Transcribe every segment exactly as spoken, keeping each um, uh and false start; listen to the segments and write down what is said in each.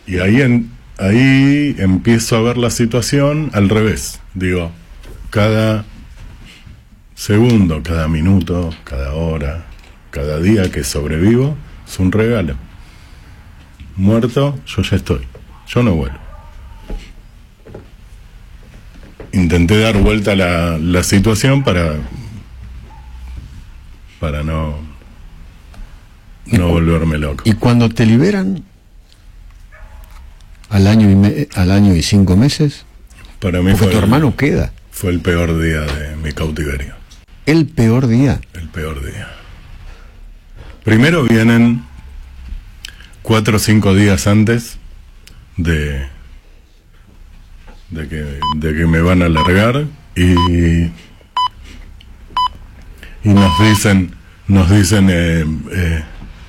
y ahí, en, ahí empiezo a ver la situación al revés. Digo, cada segundo, cada minuto, cada hora, cada día que sobrevivo es un regalo. Muerto, yo ya estoy. Yo no vuelvo. Intenté dar vuelta a la, la situación para para no no volverme loco. Y cuando te liberan al año y me, al año y cinco meses, para mí porque fue tu el, hermano queda. Fue el peor día de mi cautiverio. El peor día. El peor día. Primero vienen cuatro o cinco días antes de de que de que me van a largar y y nos dicen nos dicen eh, eh,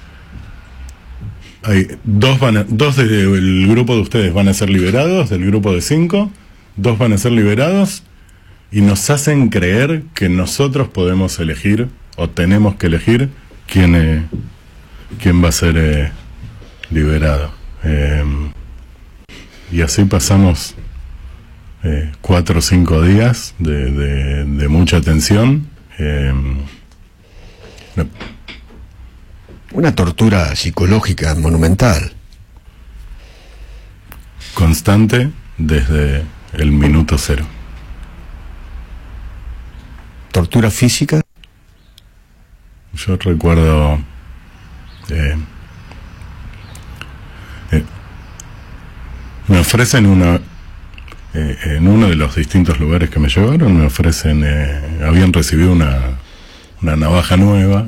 hay dos van a, dos del grupo de ustedes van a ser liberados, del grupo de cinco, dos van a ser liberados y nos hacen creer que nosotros podemos elegir o tenemos que elegir quién eh, quién va a ser eh, liberado. Eh, y así pasamos eh, cuatro o cinco días de, de, de mucha tensión. Eh, no. Una tortura psicológica monumental. Constante desde el minuto cero. ¿Tortura física? Yo recuerdo eh, eh, me ofrecen una eh, en uno de los distintos lugares que me llevaron me ofrecen eh, habían recibido una una navaja nueva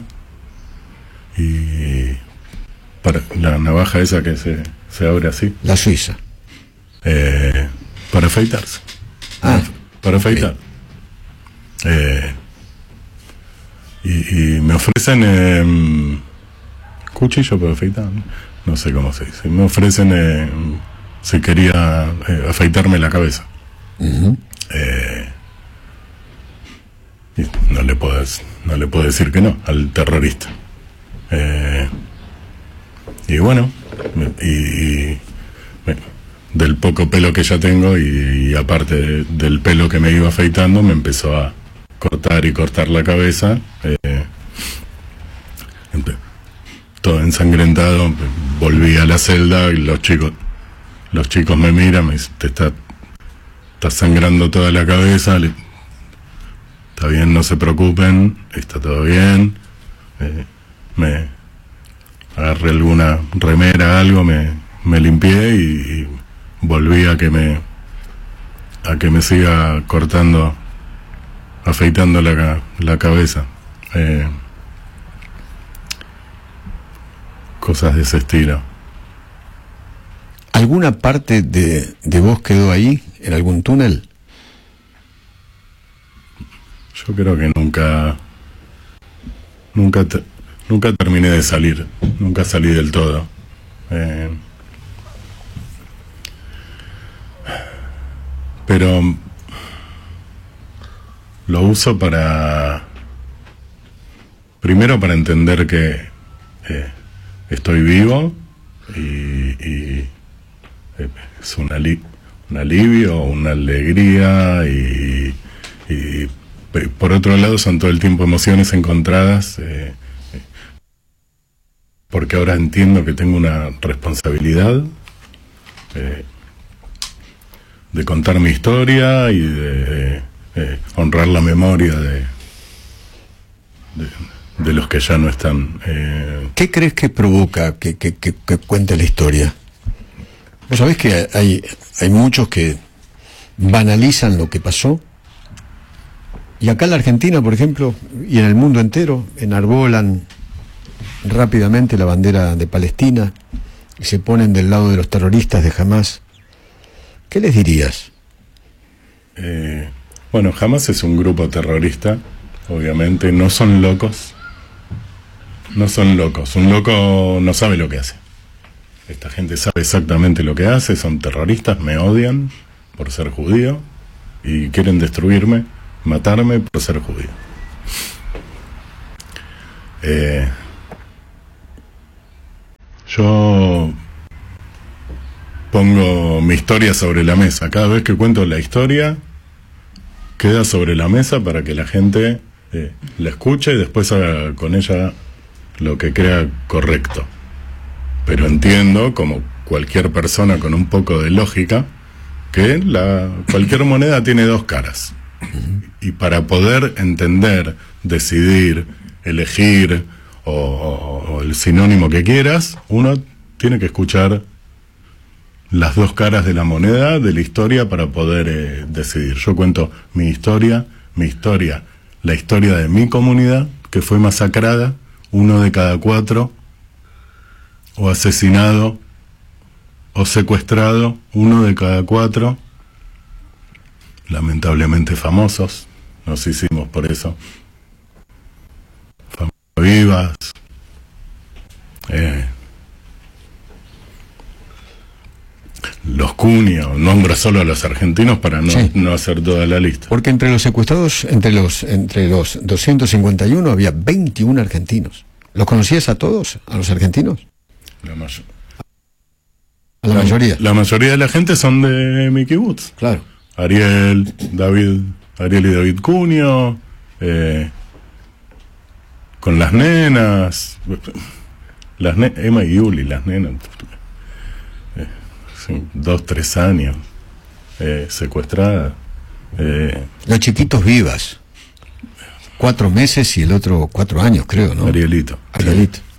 y para la navaja esa que se, se abre así, la suiza, eh, para afeitarse, ah, para afeitar. Okay. eh, y, y me ofrecen eh, cuchillo para afeitar, ¿no? No sé cómo se dice. Me ofrecen eh, si quería eh, afeitarme la cabeza. Uh-huh. eh, y no le puedo no le puedo decir que no al terrorista. Eh, y bueno, y, y bueno, del poco pelo que ya tengo y, y aparte de, del pelo que me iba afeitando, me empezó a cortar y cortar la cabeza, eh, todo ensangrentado. Volví a la celda y los chicos los chicos me miran, me dicen, te está, está sangrando toda la cabeza. Le, está bien, no se preocupen, está todo bien. Eh, me agarré alguna remera, algo, me, me limpié y, y volví a que me a que me siga cortando, afeitando la, la cabeza. Eh, cosas de ese estilo. ¿Alguna parte de, de vos quedó ahí, en algún túnel? Yo creo que nunca nunca te, nunca terminé de salir, nunca salí del todo. Eh, pero lo uso para, primero para entender que eh, estoy vivo y, y eh, es un, ali, un alivio, una alegría y, y por otro lado son todo el tiempo emociones encontradas, eh, porque ahora entiendo que tengo una responsabilidad eh, de contar mi historia y de, de, de honrar la memoria de, de, de los que ya no están. Eh. ¿Qué crees que provoca que, que, que, que cuente la historia? Vos sabés que hay, hay muchos que banalizan lo que pasó. Y acá en la Argentina, por ejemplo, y en el mundo entero, enarbolan rápidamente la bandera de Palestina y se ponen del lado de los terroristas de Hamás. ¿Qué les dirías? Eh, bueno, Hamás es un grupo terrorista, obviamente, no son locos. No son locos. Un loco no sabe lo que hace. Esta gente sabe exactamente lo que hace, son terroristas, me odian por ser judío y quieren destruirme, matarme por ser judío. Eh, yo pongo mi historia sobre la mesa. Cada vez que cuento la historia, queda sobre la mesa para que la gente eh, la escuche y después haga con ella lo que crea correcto. Pero entiendo, como cualquier persona con un poco de lógica, que la, cualquier moneda tiene dos caras. Y para poder entender, decidir, elegir o, o, o el sinónimo que quieras, uno tiene que escuchar las dos caras de la moneda, de la historia, para poder eh, decidir. Yo cuento mi historia, mi historia, la historia de mi comunidad, que fue masacrada, uno de cada cuatro, o asesinado, o secuestrado, uno de cada cuatro, lamentablemente famosos, nos hicimos por eso, familias vivas, eh, los Cunio, nombro solo a los argentinos para no, sí. no hacer toda la lista. Porque entre los secuestrados, entre los entre los doscientos cincuenta y uno había veintiún argentinos. ¿Los conocías a todos, a los argentinos? La, mayor, a la, la mayoría. La mayoría de la gente son de mi kibutz. Claro. Ariel, David, Ariel y David Cunio, eh, con las nenas, las ne Emma y Yuli, las nenas. Eh, sí, dos, tres años, eh, secuestrada. Eh, Los chiquitos vivas, cuatro meses y el otro cuatro años, creo, ¿no? Arielito. Arielito.